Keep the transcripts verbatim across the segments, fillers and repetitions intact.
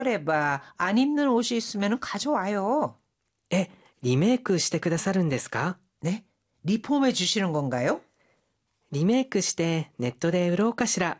れば안 입는 옷이 있으면 가져와요. え、リメイクしてくださるんですか？ 네? 리폼해 주시는 건가요? リメイクしてネットで売ろうかしら。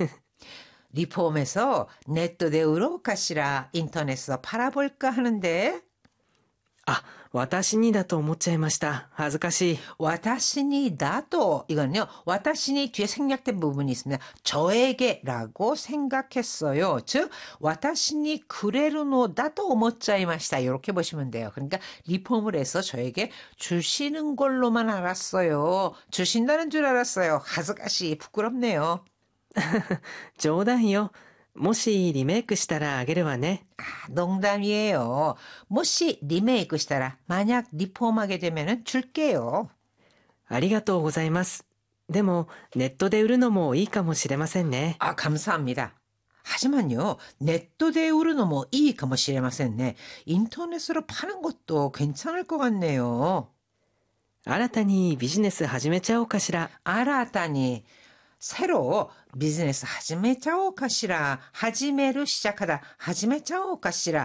리폼해서 네또 데売ろうかしら 인터넷에서 팔아볼까 하는데 あ、私にだと思っちゃいました。恥ずかしい。 와타시니 나도 이거는요. 와타시니 뒤에 생략된 부분이 있습니다. 저에게라고 생각했어요. 즉 와타시니 그레르노 나도 오모짜이마시다 이렇게 보시면 돼요. 그러니까 리폼을 해서 저에게 주시는 걸로만 알았어요. 주신다는 줄 알았어요. 하즈가시 부끄럽네요. 冗談よ。もしリメイクしたらあげるわね。 아, 농담이에요. 뭐시 리메이크したら 만약 리폼하게 되면은 줄게요. ありがとうございます。でもネットで売るのもいいかもしれませんね。 아, 감사합니다. 하지만요, 네토데 우르노모 이かもしれませんね. 인터넷으로 파는 것도 괜찮을 것 같네요. 新たにビジネス始めちゃおうかしら。 알았다니 새로 비즈니스 하지메짜오카시라 하지메를 시작하다 하지메짜오카시라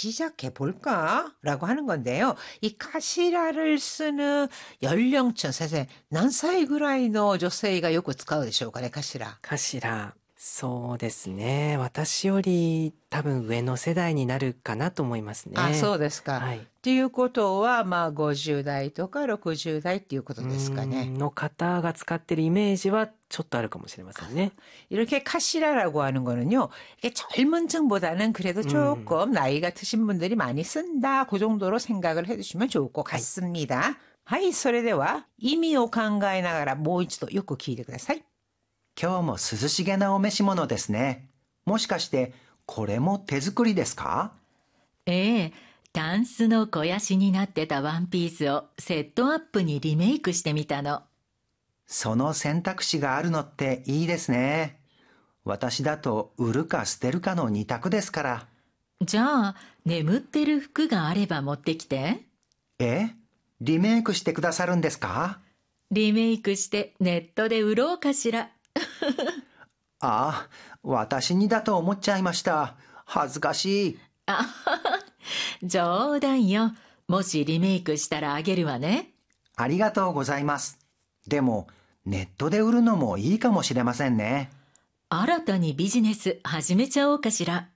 시작해볼까? 라고 하는 건데요. 이 카시라를 쓰는 연령층 세세 난사이ぐらいの女性がよく使うでしょうかね、カシラ。 かしら。そうですね。私より多分上の世代になるかなと思いますね。 あ、そうですか。 はい。 っていうことは、まあ、ごじゅう代とかろくじゅう代っていうことですかね。 の方が使ってるイメージはちょっとあるかもしれませんね。 이렇게 카시라라고 하는 거는요. 이게 젊은 층보다는 그래도 조금 음. 나이가 드신 분들이 많이 쓴다. 그 정도로 생각을 해주시면 좋을 것 같습니다. はい、それでは意味を考えながらもう一度よく聞いてください。 今日も涼しげなお召し物ですね。もしかしてこれも手作りですか？ ええ、タンスの肥やしになってたワンピースをセットアップにリメイクしてみたの。 その選択肢があるのっていいですね。私だと売るか捨てるかの二択ですから。 じゃあ、眠ってる服があれば持ってきて。 え？リメイクしてくださるんですか？ リメイクしてネットで売ろうかしら。 ああ、私にだと思っちゃいました。恥ずかしい。 あはは、冗談よ。もしリメイクしたらあげるわね。 ありがとうございます。でも、ネットで売るのもいいかもしれませんね。 新たにビジネス始めちゃおうかしら。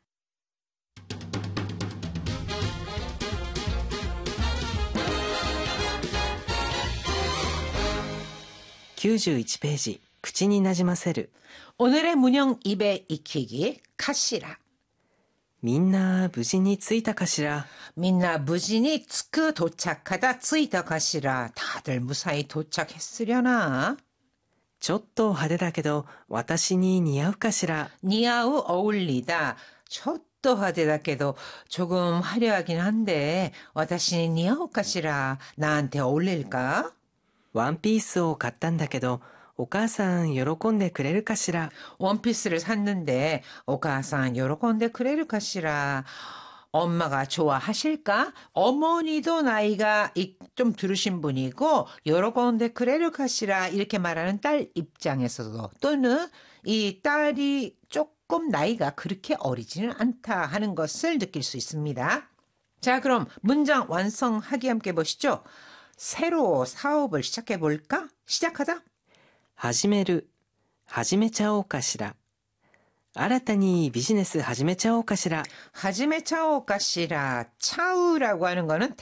きゅうじゅういちページ、口になじませる。 오늘의 문형 입에 익히기 카시라. みんな無事に着いたかしら。 민나 무진이 츠크 도착하다 츠이다 카시라. 다들 무사히 도착했으려나? ちょっと派手だけど私に似合うかしら。 니아우 어울리다. 촛도 하대다께도 조금 화려하긴 한데 와타시니 니아우 카시라. 나한테 어울릴까? ワンピースを買ったんだけどお母さん喜んでくれるかしら。 원피스를 샀는데 오가산 요로건데 그래를 카시라. 엄마가 좋아하실까? 어머니도 나이가 좀 들으신 분이고 요로건데 그래를 카시라 이렇게 말하는 딸 입장에서도 또는 이 딸이 조금 나이가 그렇게 어리지는 않다 하는 것을 느낄 수 있습니다. 자, 그럼 문장 완성하기 함께 보시죠. 새로 사업을 시작해 볼까? 시작하다. 始める。始めちゃおうかしら。新たにビジネス始めちゃおうかしら。 하지메차오까시라. 차우라고 하는 거는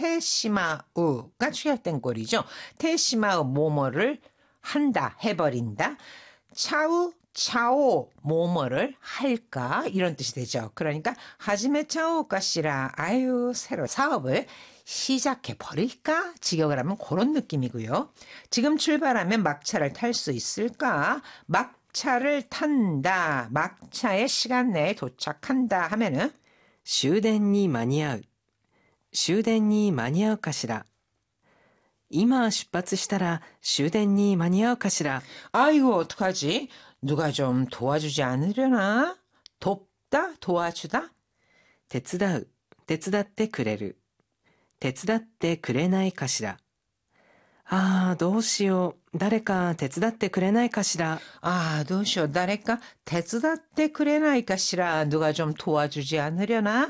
테시마우가 취약된 꼴이죠. 테시마우 뭐뭐를 한다, 해버린다. 차우, 차오 뭐뭐를 할까 이런 뜻이 되죠. 그러니까 하지메차오까시라. 아유, 새로 사업을 시작해 버릴까? 직역을 하면 그런 느낌이고요. 지금 출발하면 막차를 탈 수 있을까? 막차를 탄다. 막차의 시간 내에 도착한다 하면은 終電に間に合う。終電に間に合うかしら。今出発したら終電に間に合うかしら。 아이고 어떡하지? 누가 좀 도와주지 않으려나? 돕다? 도와주다? 手伝う。手伝ってくれる。手伝ってくれないかしら。 ああ、どうしよう。誰か手伝ってくれないかしら。 아, 도시오,誰か手伝ってくれないかしら. 누가 좀 도와주지 않으려나?